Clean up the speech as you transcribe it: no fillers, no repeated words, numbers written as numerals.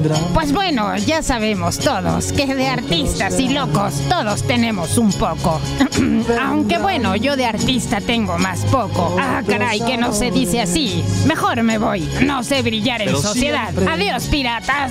Pues bueno, ya sabemos todos que de artistas y locos todos tenemos un poco. Aunque bueno, yo de artista tengo más poco. Ah, caray, que no se dice así. Mejor me voy. No sé brillar en sociedad. Adiós, piratas.